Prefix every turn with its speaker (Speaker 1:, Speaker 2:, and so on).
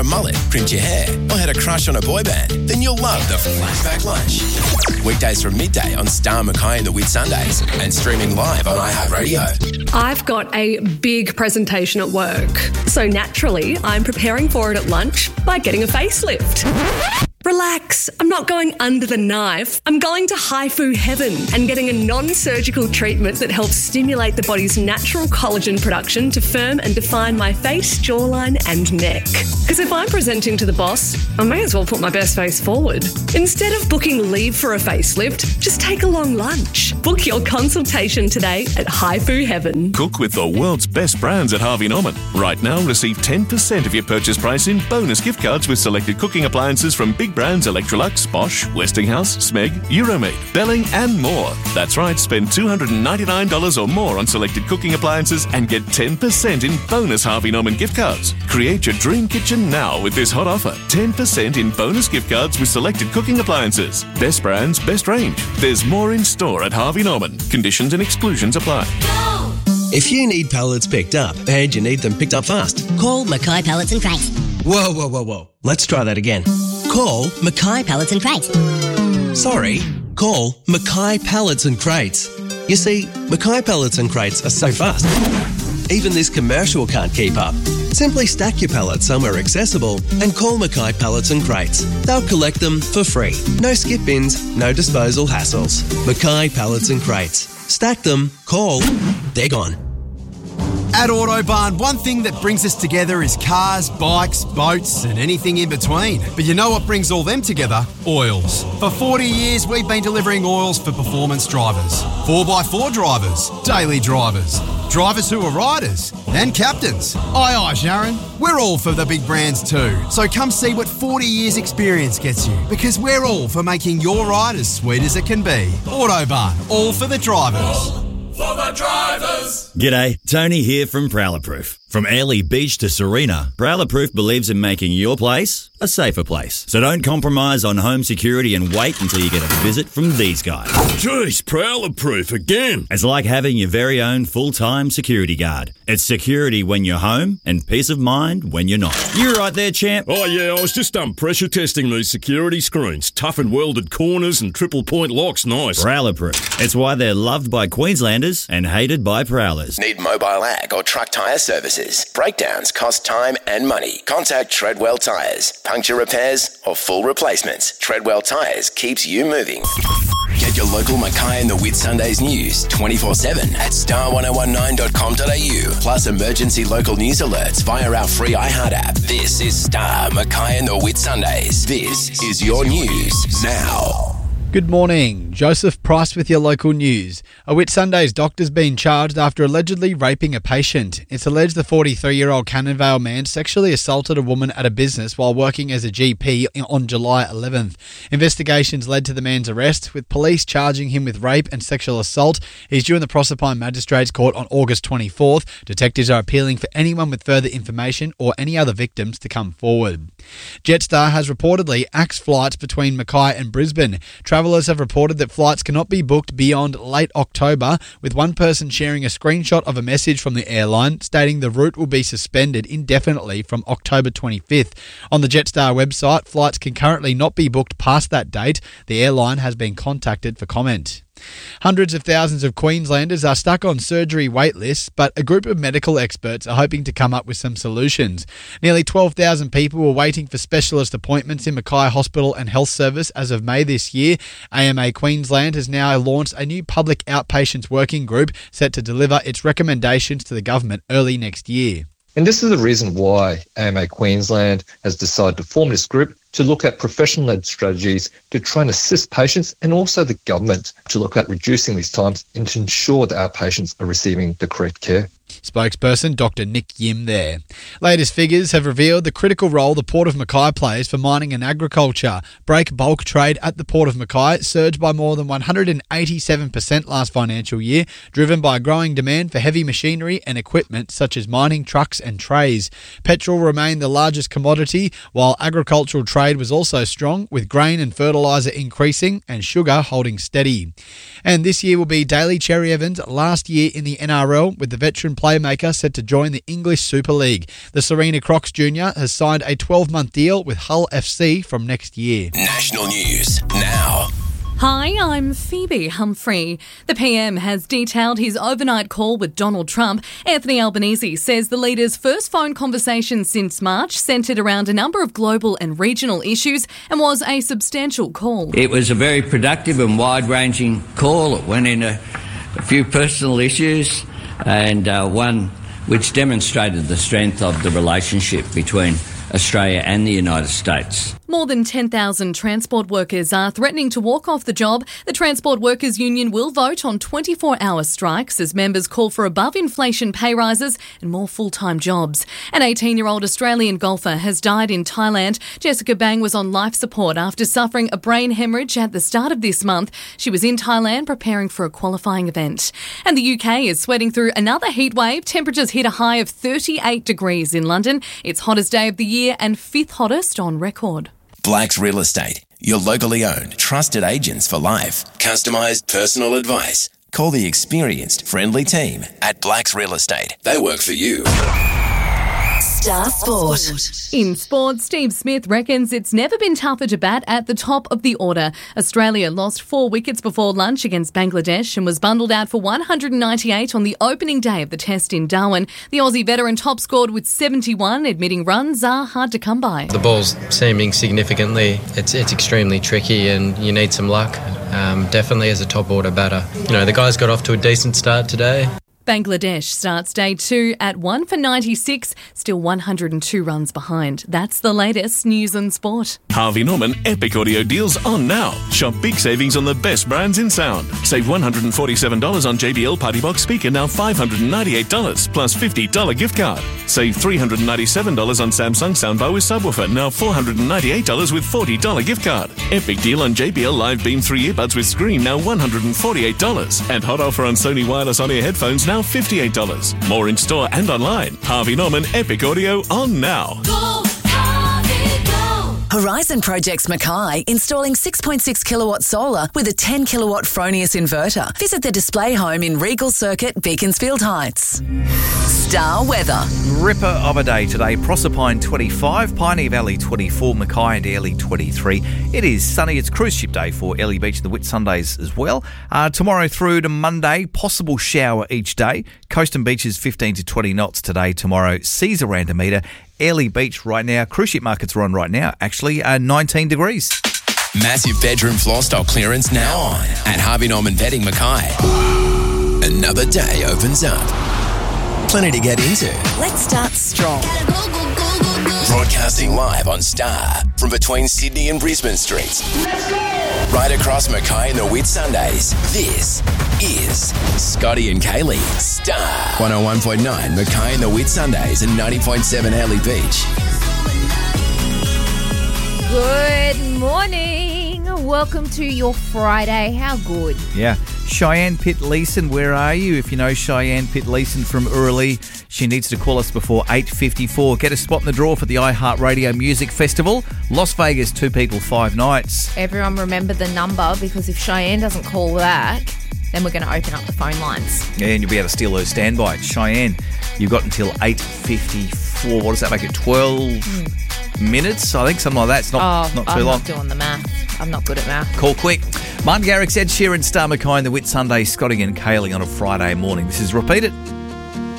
Speaker 1: a mullet, crimped your hair, or had a crush on a boy band, then you'll love the Flashback Lunch. Weekdays from midday on Star Mackay and the Whitsundays and streaming live on iHeartRadio.
Speaker 2: I've got a big presentation at work, so naturally I'm preparing for it at lunch by getting a facelift. Relax, I'm not going under the knife. I'm going to HIFU Heaven and getting a non-surgical treatment that helps stimulate the body's natural collagen production to firm and define my face, jawline and neck. Because if I'm presenting to the boss, I may as well put my best face forward. Instead of booking leave for a facelift, just take a long lunch. Book your consultation today at HIFU Heaven.
Speaker 3: Cook with the world's best brands at Harvey Norman. Right now, receive 10% of your purchase price in bonus gift cards with selected cooking appliances from big brands Electrolux, Bosch, Westinghouse, Smeg, Euromaid, Belling and more. That's right, spend $299 or more on selected cooking appliances and get 10% in bonus Harvey Norman gift cards. Create your dream kitchen now with this hot offer. 10% in bonus gift cards with selected cooking appliances. Best brands, best range. There's more in store at Harvey Norman. Conditions and exclusions apply.
Speaker 4: If you need pallets picked up and you need them picked up fast,
Speaker 5: call Mackay Pallets and Crates.
Speaker 4: Whoa. Let's try that again. Call
Speaker 5: Mackay Pallets and Crates.
Speaker 4: Sorry, call Mackay Pallets and Crates. You see, Mackay Pallets and Crates are so fast. Even this commercial can't keep up. Simply stack your pallets somewhere accessible and call Mackay Pallets and Crates. They'll collect them for free. No skip bins, no disposal hassles. Mackay Pallets and Crates. Stack them, call, they're gone.
Speaker 6: At Autobarn, one thing that brings us together is cars, bikes, boats and anything in between. But you know what brings all them together? Oils. For 40 years, we've been delivering oils for performance drivers, 4x4 drivers, daily drivers, drivers who are riders and captains. Aye, Sharon. We're all for the big brands too. So come see what 40 years experience gets you, because we're all for making your ride as sweet as it can be. Autobarn, all for the drivers.
Speaker 7: For the drivers.
Speaker 8: G'day, Tony here from Prowler Proof. From Airlie Beach to Serena, Prowler Proof believes in making your place a safer place. So don't compromise on home security and wait until you get a visit from these guys.
Speaker 7: Jeez, Prowler Proof again.
Speaker 8: It's like having your very own full-time security guard. It's security when you're home and peace of mind when you're not. You right there, champ?
Speaker 7: Oh yeah, I was just pressure testing these security screens. Tough and welded corners and triple point locks, nice.
Speaker 8: Prowler Proof. It's why they're loved by Queenslanders and hated by Prowlers.
Speaker 1: Need mobile ag or truck tyre services? Breakdowns cost time and money. Contact Treadwell Tyres. Puncture repairs or full replacements. Treadwell Tyres keeps you moving. Get your local Mackay and the Whitsundays news 24/7 at star1019.com.au. Plus emergency local news alerts via our free iHeart app. This is Star Mackay and the Whitsundays. This is your news now.
Speaker 9: Good morning. Joseph Price with your local news. A Whitsunday's doctor's been charged after allegedly raping a patient. It's alleged the 43-year-old Cannonvale man sexually assaulted a woman at a business while working as a GP on July 11th. Investigations led to the man's arrest, with police charging him with rape and sexual assault. He's due in the Proserpine Magistrates Court on August 24th. Detectives are appealing for anyone with further information or any other victims to come forward. Jetstar has reportedly axed flights between Mackay and Brisbane. Travellers have reported that flights cannot be booked beyond late October, with one person sharing a screenshot of a message from the airline stating the route will be suspended indefinitely from October 25th. On the Jetstar website, flights can currently not be booked past that date. The airline has been contacted for comment. Hundreds of thousands of Queenslanders are stuck on surgery wait lists, but a group of medical experts are hoping to come up with some solutions. Nearly 12,000 people were waiting for specialist appointments in Mackay Hospital and Health Service as of May this year. AMA Queensland has now launched a new public outpatients working group set to deliver its recommendations to the government early next year.
Speaker 10: And this is the reason why AMA Queensland has decided to form this group to look at professional-led strategies to try and assist patients, and also the government to look at reducing these times and to ensure that our patients are receiving the correct care.
Speaker 9: Spokesperson Dr. Nick Yim there. Latest figures have revealed the critical role the Port of Mackay plays for mining and agriculture. Break bulk trade at the Port of Mackay surged by more than 187% last financial year, driven by growing demand for heavy machinery and equipment such as mining trucks and trays. Petrol remained the largest commodity, while agricultural trade was also strong, with grain and fertiliser increasing and sugar holding steady. And this year will be Daly Cherry Evans' last year in the NRL, with the veteran player playmaker set to join the English Super League. The Serena Crocs Jr. has signed a 12-month deal with Hull FC from next year.
Speaker 1: National news now.
Speaker 2: Hi, I'm Phoebe Humphrey. The PM has detailed his overnight call with Donald Trump. Anthony Albanese says the leader's first phone conversation since March centred around a number of global and regional issues and was a substantial call.
Speaker 11: It was a very productive and wide-ranging call. It went into a few personal issues and one which demonstrated the strength of the relationship between Australia and the United States.
Speaker 2: More than 10,000 transport workers are threatening to walk off the job. The Transport Workers Union will vote on 24-hour strikes as members call for above-inflation pay rises and more full-time jobs. An 18-year-old Australian golfer has died in Thailand. Jessica Bang was on life support after suffering a brain hemorrhage at the start of this month. She was in Thailand preparing for a qualifying event. And the UK is sweating through another heat wave. Temperatures hit a high of 38 degrees in London. It's hottest day of the year and fifth hottest on record.
Speaker 1: Blacks Real Estate, your locally owned, trusted agents for life. Customised personal advice. Call the experienced, friendly team at Blacks Real Estate. They work for you.
Speaker 12: Star Sport.
Speaker 2: In sport, Steve Smith reckons it's never been tougher to bat at the top of the order. Australia lost 4 wickets before lunch against Bangladesh and was bundled out for 198 on the opening day of the test in Darwin. The Aussie veteran top scored with 71, admitting runs are hard to come by.
Speaker 13: The ball's seaming significantly. It's extremely tricky and you need some luck, definitely as a top order batter. You know, the guys got off to a decent start today.
Speaker 2: Bangladesh starts day 2 at 1 for 96, still 102 runs behind. That's the latest news and sport.
Speaker 3: Harvey Norman Epic Audio deals on now. Shop big savings on the best brands in sound. Save $147 on JBL Party Box speaker, now $598 plus $50 gift card. Save $397 on Samsung soundbar with subwoofer, now $498 with $40 gift card. Epic deal on JBL Live Beam 3 earbuds with screen, now $148. And hot offer on Sony wireless on-ear headphones, now $58. More in store and online. Harvey Norman Epic Audio on now.
Speaker 12: Go, Harvey, go. Horizon Projects Mackay installing 6.6 kilowatt solar with a 10 kilowatt Fronius inverter. Visit the display home in Regal Circuit, Beaconsfield Heights. Star weather.
Speaker 14: Ripper of a day today. Proserpine 25, Pioneer Valley 24, Mackay and Airlie 23. It is sunny. It's cruise ship day for Airlie Beach and the Whitsundays as well. Tomorrow through to Monday, possible shower each day. Coast and beaches 15 to 20 knots today, tomorrow. Seas around a metre. Airlie Beach right now, cruise ship markets are on right now, actually 19 degrees.
Speaker 1: Massive bedroom floor stock clearance now on at Harvey Norman Bedding Mackay. Another day opens up. Plenty to get into.
Speaker 12: Let's start strong.
Speaker 1: Broadcasting live on Star from between Sydney and Brisbane Streets. Right across Mackay and the Whitsundays. This is Scotty and Kaylee. Star 101.9 Mackay and the Whitsundays and 90.7 Airlie Beach.
Speaker 15: Good morning. Welcome to your Friday. How good?
Speaker 14: Yeah. Cheyenne Pitt-Leeson, where are you? If you know Cheyenne Pitt-Leeson from Urali, she needs to call us before 8:54. Get a spot in the draw for the iHeartRadio Music Festival. Las Vegas, 2 people, 5 nights.
Speaker 15: Everyone remember the number, because if Cheyenne doesn't call back, then we're going to open up the phone lines.
Speaker 14: Yeah, and you'll be able to steal her standby. Cheyenne, you've got until 8:54. What does that make it? 12 minutes, I think, something like that. It's not too long.
Speaker 15: I'm not doing the math. I'm not good at math.
Speaker 14: Call quick. Martin Garrix, Ed Sheeran, Star Mackay and the Whitsunday, Scotty and Kaylee on a Friday morning. This is Repeat It.